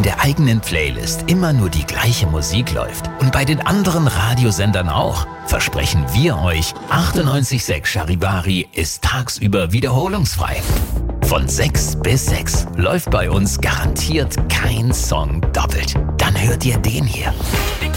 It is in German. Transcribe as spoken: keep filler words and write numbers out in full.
der eigenen Playlist immer nur die gleiche Musik läuft und bei den anderen Radiosendern auch, versprechen wir euch, achtundneunzig Komma sechs Charivari ist tagsüber wiederholungsfrei. Von sechs bis sechs läuft bei uns garantiert kein Song doppelt. Dann hört ihr den hier.